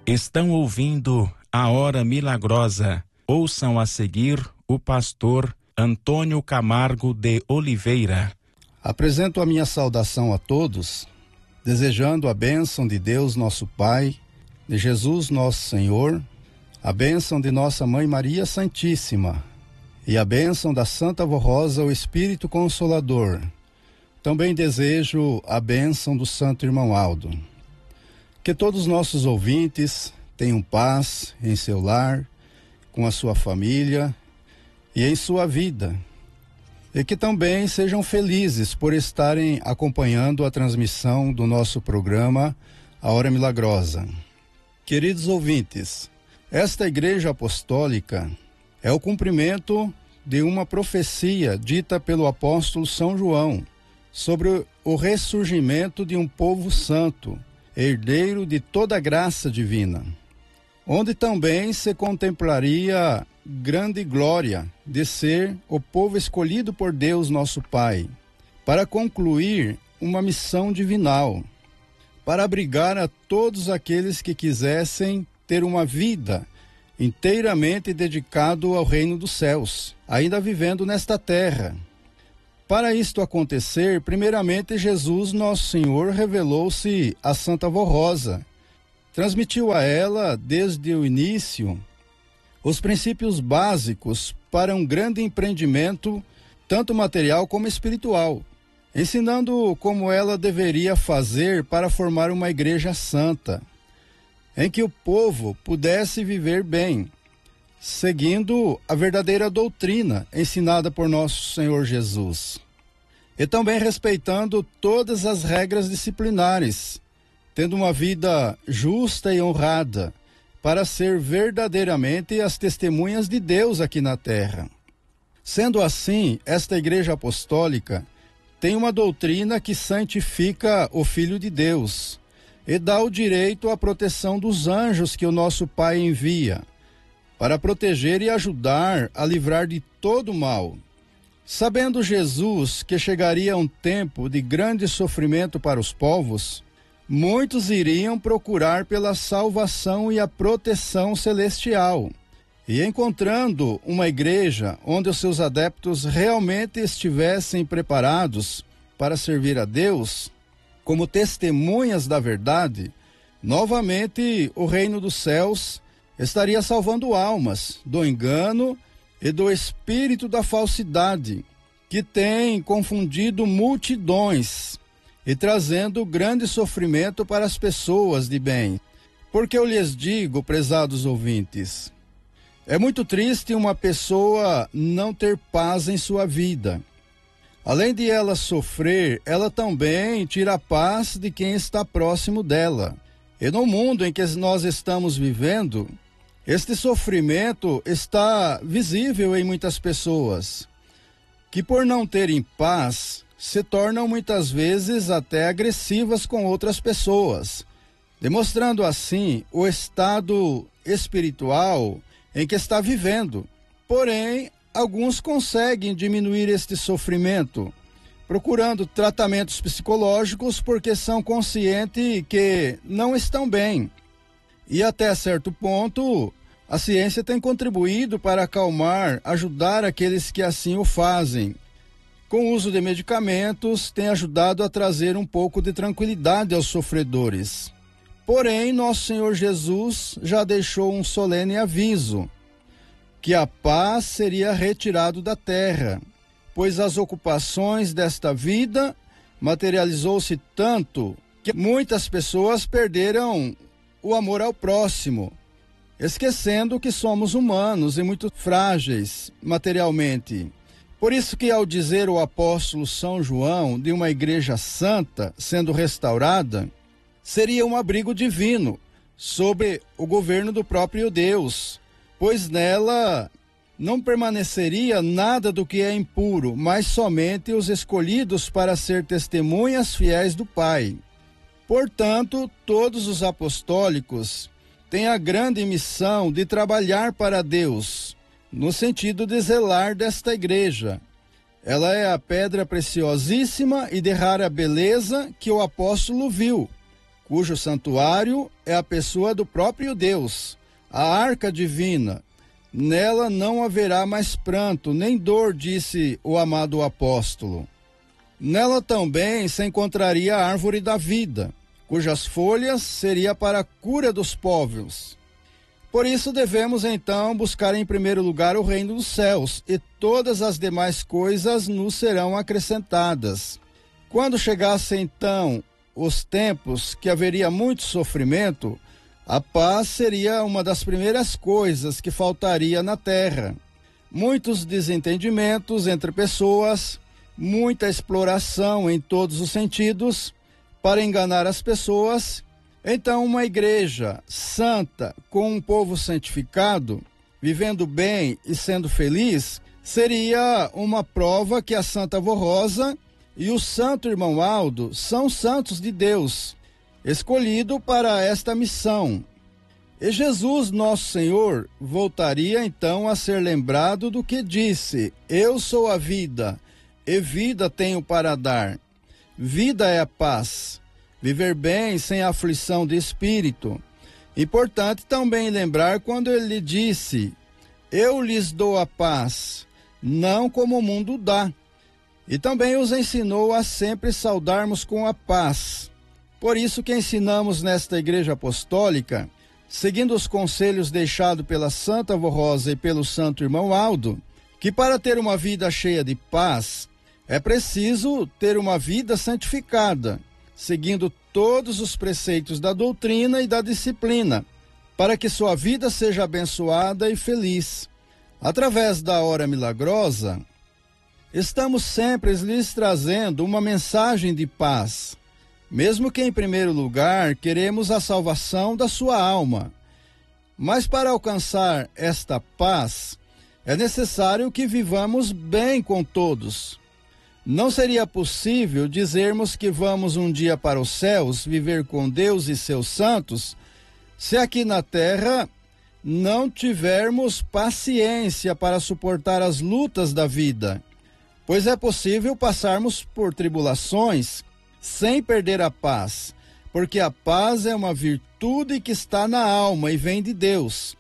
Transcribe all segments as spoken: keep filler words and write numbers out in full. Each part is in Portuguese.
Estão ouvindo a Hora Milagrosa. Ouçam a seguir o pastor Antônio Camargo de Oliveira. Apresento a minha saudação a todos, desejando a bênção de Deus nosso Pai, de Jesus nosso Senhor, a bênção de nossa Mãe Maria Santíssima e a bênção da Santa Vó Rosa, o Espírito Consolador. Também desejo a bênção do Santo Irmão Aldo. Que todos os nossos ouvintes tenham paz em seu lar, com a sua família e em sua vida. E que também sejam felizes por estarem acompanhando a transmissão do nosso programa A Hora Milagrosa. Queridos ouvintes, esta Igreja Apostólica é o cumprimento de uma profecia dita pelo apóstolo São João sobre o ressurgimento de um povo santo, herdeiro de toda a graça divina, onde também se contemplaria grande glória de ser o povo escolhido por Deus nosso Pai, para concluir uma missão divinal, para abrigar a todos aqueles que quisessem ter uma vida inteiramente dedicado ao reino dos céus, ainda vivendo nesta terra. Para isto acontecer, primeiramente Jesus, nosso Senhor, revelou-se a Santa Vó Rosa, transmitiu a ela, desde o início, os princípios básicos para um grande empreendimento, tanto material como espiritual, ensinando como ela deveria fazer para formar uma igreja santa, em que o povo pudesse viver bem, seguindo a verdadeira doutrina ensinada por nosso Senhor Jesus. E também respeitando todas as regras disciplinares, tendo uma vida justa e honrada, para ser verdadeiramente as testemunhas de Deus aqui na terra. Sendo assim, esta Igreja Apostólica tem uma doutrina que santifica o Filho de Deus e dá o direito à proteção dos anjos que o nosso Pai envia, para proteger e ajudar a livrar de todo o mal. Sabendo Jesus que chegaria um tempo de grande sofrimento para os povos, muitos iriam procurar pela salvação e a proteção celestial. E encontrando uma igreja onde os seus adeptos realmente estivessem preparados para servir a Deus, como testemunhas da verdade, novamente o reino dos céus estaria salvando almas do engano e do espírito da falsidade, que tem confundido multidões e trazendo grande sofrimento para as pessoas de bem. Porque eu lhes digo, prezados ouvintes, é muito triste uma pessoa não ter paz em sua vida. Além de ela sofrer, ela também tira a paz de quem está próximo dela. E no mundo em que nós estamos vivendo, este sofrimento está visível em muitas pessoas, que por não terem paz, se tornam muitas vezes até agressivas com outras pessoas, demonstrando assim o estado espiritual em que está vivendo. Porém, alguns conseguem diminuir este sofrimento, procurando tratamentos psicológicos porque são conscientes que não estão bem. E até certo ponto, a ciência tem contribuído para acalmar, ajudar aqueles que assim o fazem. Com o uso de medicamentos, tem ajudado a trazer um pouco de tranquilidade aos sofredores. Porém, nosso Senhor Jesus já deixou um solene aviso, que a paz seria retirado da terra, pois as ocupações desta vida materializou-se tanto que muitas pessoas perderam o amor ao próximo, esquecendo que somos humanos e muito frágeis materialmente. Por isso que ao dizer o apóstolo São João de uma igreja santa sendo restaurada, seria um abrigo divino sob o governo do próprio Deus, pois nela não permaneceria nada do que é impuro, mas somente os escolhidos para ser testemunhas fiéis do Pai. Portanto, todos os apostólicos têm a grande missão de trabalhar para Deus, no sentido de zelar desta igreja. Ela é a pedra preciosíssima e de rara beleza que o apóstolo viu, cujo santuário é a pessoa do próprio Deus, a arca divina. Nela não haverá mais pranto, nem dor, disse o amado apóstolo. Nela também se encontraria a árvore da vida, cujas folhas seria para a cura dos povos. Por isso devemos então buscar em primeiro lugar o reino dos céus, e todas as demais coisas nos serão acrescentadas. Quando chegasse então os tempos que haveria muito sofrimento, a paz seria uma das primeiras coisas que faltaria na terra. Muitos desentendimentos entre pessoas, muita exploração em todos os sentidos para enganar as pessoas. Então, uma igreja santa, com um povo santificado, vivendo bem e sendo feliz, seria uma prova que a Santa Avó Rosa e o Santo Irmão Aldo são santos de Deus, escolhido para esta missão. E Jesus, nosso Senhor, voltaria então a ser lembrado do que disse: eu sou a vida, e vida tenho para dar. Vida é a paz, viver bem sem aflição de espírito. Importante também lembrar quando ele disse: eu lhes dou a paz, não como o mundo dá. E também os ensinou a sempre saudarmos com a paz. Por isso que ensinamos nesta Igreja Apostólica, seguindo os conselhos deixados pela Santa Avó Rosa e pelo Santo Irmão Aldo, que para ter uma vida cheia de paz, é preciso ter uma vida santificada, seguindo todos os preceitos da doutrina e da disciplina, para que sua vida seja abençoada e feliz. Através da hora milagrosa, estamos sempre lhes trazendo uma mensagem de paz, mesmo que em primeiro lugar queremos a salvação da sua alma. Mas para alcançar esta paz, é necessário que vivamos bem com todos. Não seria possível dizermos que vamos um dia para os céus viver com Deus e seus santos, se aqui na terra não tivermos paciência para suportar as lutas da vida. Pois é possível passarmos por tribulações sem perder a paz, porque a paz é uma virtude que está na alma e vem de Deus.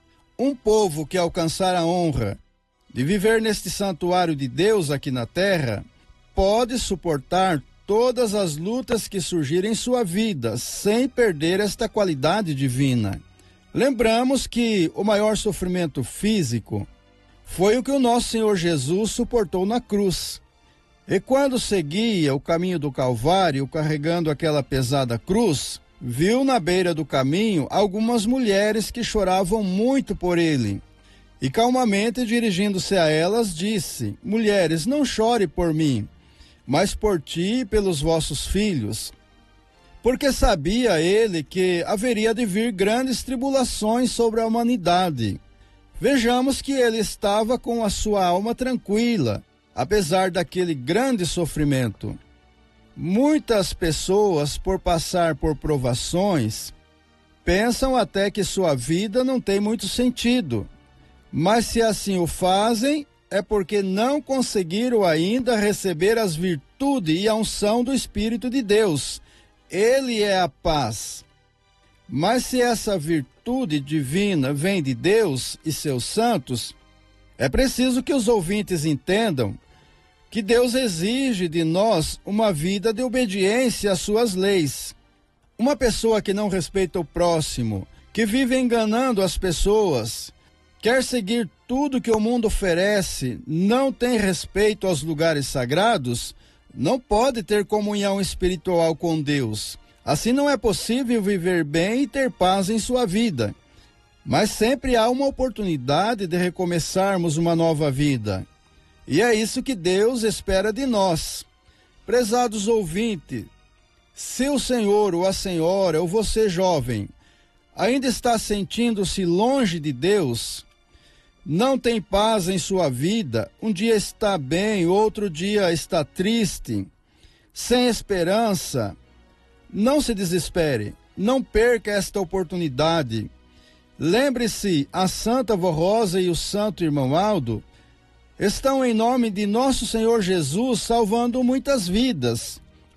Um povo que alcançar a honra de viver neste santuário de Deus aqui na terra, pode suportar todas as lutas que surgirem em sua vida, sem perder esta qualidade divina. Lembramos que o maior sofrimento físico foi o que o nosso Senhor Jesus suportou na cruz. E quando seguia o caminho do Calvário, carregando aquela pesada cruz, viu na beira do caminho algumas mulheres que choravam muito por ele. E calmamente, dirigindo-se a elas, disse: mulheres, não chore por mim, mas por ti e pelos vossos filhos. Porque sabia ele que haveria de vir grandes tribulações sobre a humanidade. Vejamos que ele estava com a sua alma tranquila, apesar daquele grande sofrimento. Muitas pessoas, por passar por provações, pensam até que sua vida não tem muito sentido. Mas se assim o fazem, é porque não conseguiram ainda receber as virtudes e a unção do Espírito de Deus. Ele é a paz. Mas se essa virtude divina vem de Deus e seus santos, é preciso que os ouvintes entendam que Deus exige de nós uma vida de obediência às suas leis. Uma pessoa que não respeita o próximo, que vive enganando as pessoas, quer seguir tudo que o mundo oferece, não tem respeito aos lugares sagrados, não pode ter comunhão espiritual com Deus. Assim não é possível viver bem e ter paz em sua vida. Mas sempre há uma oportunidade de recomeçarmos uma nova vida. E é isso que Deus espera de nós. Prezados ouvintes, se o senhor ou a senhora ou você jovem ainda está sentindo-se longe de Deus, não tem paz em sua vida, um dia está bem, outro dia está triste, sem esperança, não se desespere, não perca esta oportunidade. Lembre-se, a Santa Avó Rosa e o Santo Irmão Aldo estão em nome de nosso Senhor Jesus salvando muitas vidas.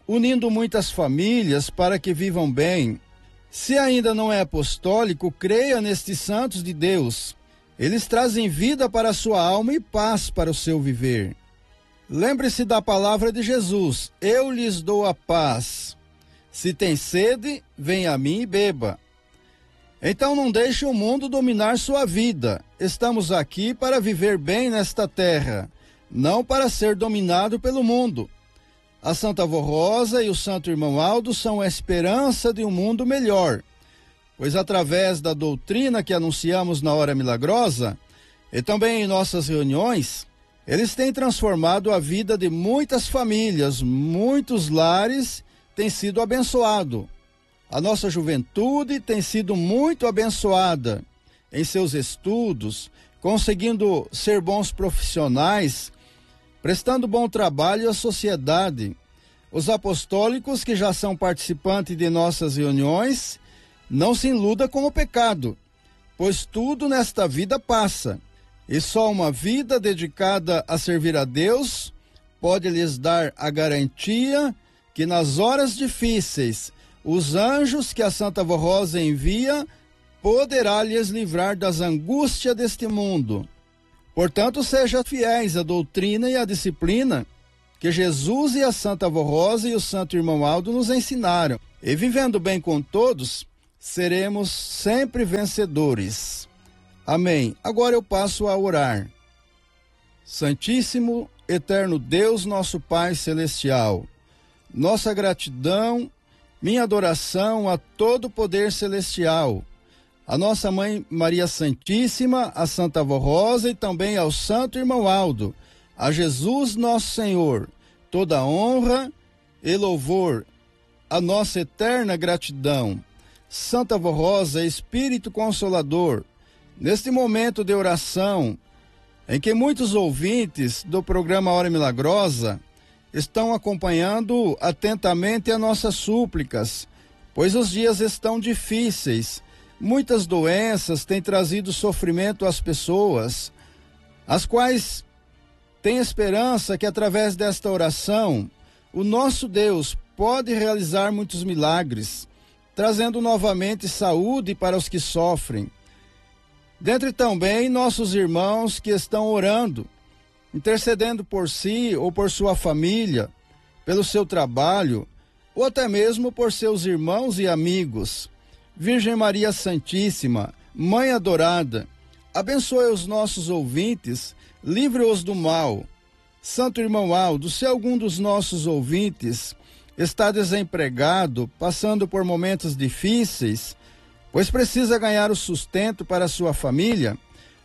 unindo muitas famílias para que vivam bem. Se ainda não é apostólico, creia nestes santos de Deus. Eles trazem vida para a sua alma e paz para o seu viver. Lembre-se da palavra de Jesus: eu lhes dou a paz. Se tem sede, venha a mim e beba. Então não deixe o mundo dominar sua vida. Estamos aqui para viver bem nesta terra, não para ser dominado pelo mundo. A Santa Avó Rosa e o Santo Irmão Aldo são a esperança de um mundo melhor, pois através da doutrina que anunciamos na Hora Milagrosa e também em nossas reuniões, eles têm transformado a vida de muitas famílias, muitos lares têm sido abençoados. A nossa juventude tem sido muito abençoada em seus estudos, conseguindo ser bons profissionais, prestando bom trabalho à sociedade. Os apostólicos que já são participantes de nossas reuniões, não se iluda com o pecado, pois tudo nesta vida passa, e só uma vida dedicada a servir a Deus pode lhes dar a garantia que nas horas difíceis, os anjos que a Santa Avó Rosa envia poderá lhes livrar das angústias deste mundo. Portanto, sejam fiéis à doutrina e à disciplina que Jesus e a Santa Avó Rosa e o Santo Irmão Aldo nos ensinaram. E vivendo bem com todos, seremos sempre vencedores. Amém. Agora eu passo a orar. Santíssimo, eterno Deus, nosso Pai Celestial, nossa gratidão, minha adoração a todo o poder celestial, a nossa Mãe Maria Santíssima, a Santa Avó Rosa e também ao Santo Irmão Aldo, a Jesus nosso Senhor, toda honra e louvor, a nossa eterna gratidão. Santa Avó Rosa, Espírito Consolador, neste momento de oração, em que muitos ouvintes do programa Hora Milagrosa estão acompanhando atentamente as nossas súplicas, pois os dias estão difíceis. Muitas doenças têm trazido sofrimento às pessoas, as quais têm esperança que através desta oração, o nosso Deus pode realizar muitos milagres, trazendo novamente saúde para os que sofrem. Dentre também nossos irmãos que estão orando, intercedendo por si ou por sua família, pelo seu trabalho, ou até mesmo por seus irmãos e amigos. Virgem Maria Santíssima, Mãe adorada, abençoe os nossos ouvintes, livre-os do mal. Santo Irmão Aldo, se algum dos nossos ouvintes está desempregado, passando por momentos difíceis, pois precisa ganhar o sustento para sua família,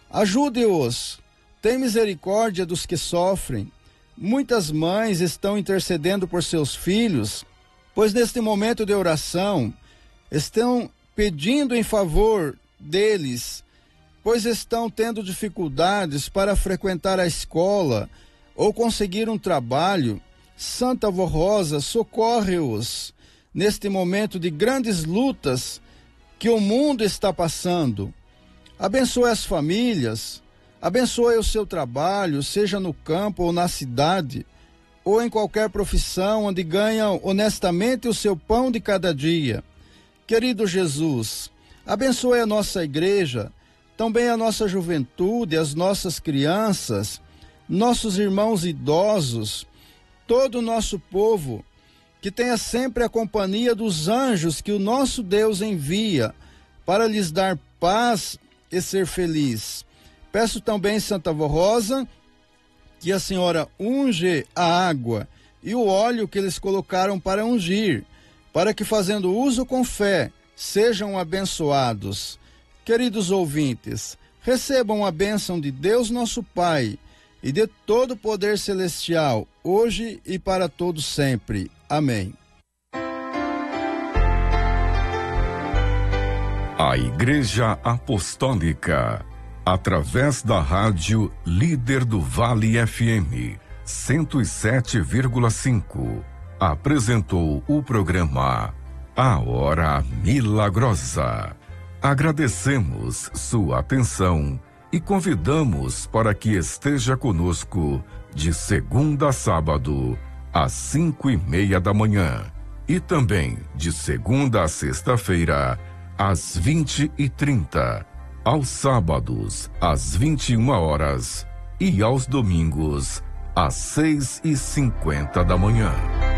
ajude-os. Tem misericórdia dos que sofrem. Muitas mães estão intercedendo por seus filhos, pois neste momento de oração estão pedindo em favor deles, pois estão tendo dificuldades para frequentar a escola ou conseguir um trabalho. Santa Avó Rosa, socorre-os neste momento de grandes lutas que o mundo está passando. Abençoe as famílias, abençoe o seu trabalho, seja no campo ou na cidade, ou em qualquer profissão onde ganham honestamente o seu pão de cada dia. Querido Jesus, abençoe a nossa igreja, também a nossa juventude, as nossas crianças, nossos irmãos idosos, todo o nosso povo, que tenha sempre a companhia dos anjos que o nosso Deus envia para lhes dar paz e ser feliz. Peço também, Santa Avó Rosa, que a senhora unge a água e o óleo que eles colocaram para ungir, para que, fazendo uso com fé, sejam abençoados. Queridos ouvintes, recebam a bênção de Deus nosso Pai e de todo o poder celestial, hoje e para todos sempre. Amém. A Igreja Apostólica, através da rádio Líder do Vale F M cento e sete vírgula cinco, apresentou o programa A Hora Milagrosa. Agradecemos sua atenção e convidamos para que esteja conosco de segunda a sábado, às cinco e meia da manhã. E também de segunda a sexta-feira, às vinte e trinta. Aos sábados, às vinte e uma horas. E aos domingos, às seis e cinquenta da manhã.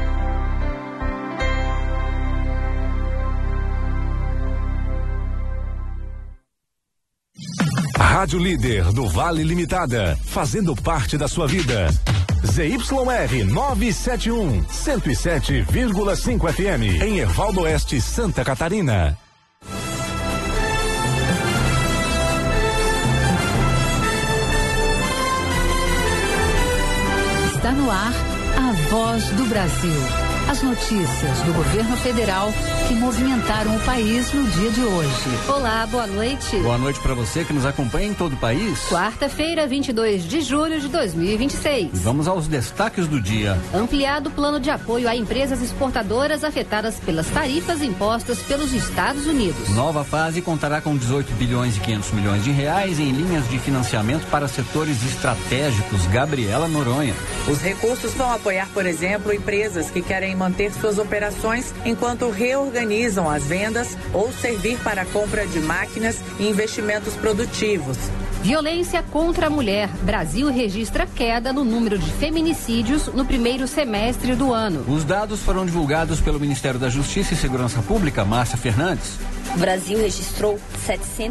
Rádio Líder do Vale Limitada, fazendo parte da sua vida. Z Y R novecentos e setenta e um, cento e sete vírgula cinco F M, em Ervaldo Oeste, Santa Catarina. Está no ar a Voz do Brasil. As notícias do governo federal que movimentaram o país no dia de hoje. Olá, boa noite. Boa noite para você que nos acompanha em todo o país. Quarta-feira, vinte e dois de julho de dois mil e vinte e seis. E vamos aos destaques do dia. Ampliado plano de apoio a empresas exportadoras afetadas pelas tarifas impostas pelos Estados Unidos. Nova fase contará com dezoito bilhões e quinhentos milhões de reais em linhas de financiamento para setores estratégicos. Gabriela Noronha. Os recursos vão apoiar, por exemplo, empresas que querem manter suas operações enquanto reorganizam as vendas ou servir para a compra de máquinas e investimentos produtivos. Violência contra a mulher. Brasil registra queda no número de feminicídios no primeiro semestre do ano. Os dados foram divulgados pelo Ministério da Justiça e Segurança Pública, Márcia Fernandes. O Brasil registrou setecentos